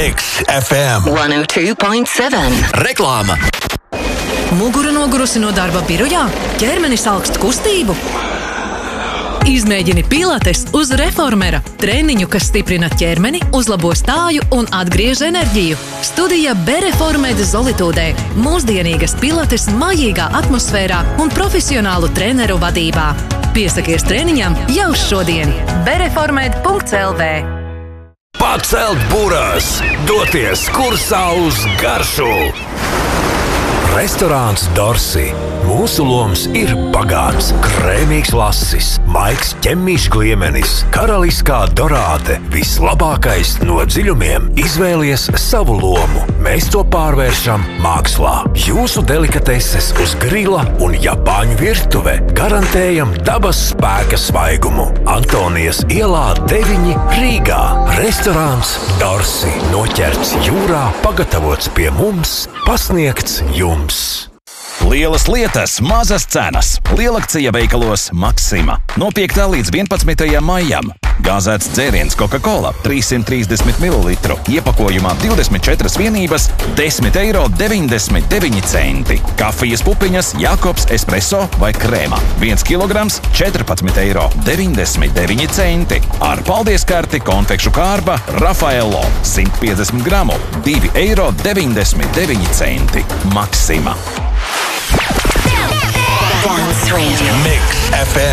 Mix FM 102.7. Reklāma. Mugura nogurusi no darba birojā? Ķermenis augst kustību? Izmēģini pilates uz Reformera. Treniņu, kas stiprina ķermeni, uzlabo stāju un atgriež enerģiju. Studija Bereformeda Zolitūdē. Mūsdienīgas pilates mājīgā atmosfērā un profesionālu treneru vadībā. Piesakies treniņam jau šodien. bereformed.lv. Pacelt burās, doties kursā uz garšu. Restorāns Dorsi. Mūsu loms ir bagāts, krēmīgs lasis, maigs ķemmīšs gliemenis, karaliskā dorāte, vislabākais no dziļumiem. Izvēlies savu lomu. Mēs to pārvēršam mākslā. Jūsu delikateses uz grila un japāņu virtuve. Garantējam dabas spēka svaigumu. Antonijas ielā 9 Rīgā. Restorāns Dorsi. Noķerts jūrā, pagatavots pie mums, pasniegts jums. Lielas lietas, mazas cenas. Lielakcija veikalos Maxima. No 5. līdz 11. maijam. Gāzēts dzēriens Coca-Cola 330 ml. Iepakojumā 24 vienības, 10,99 eiro. Kafijas pupiņas Jakobs espresso vai krēma. 1 kg 14,99 eiro. Ar paldies karti konfekšu kārba Rafaello 150 gramu 2,99 eiro. Maxima. Dance Radio. Mix FM.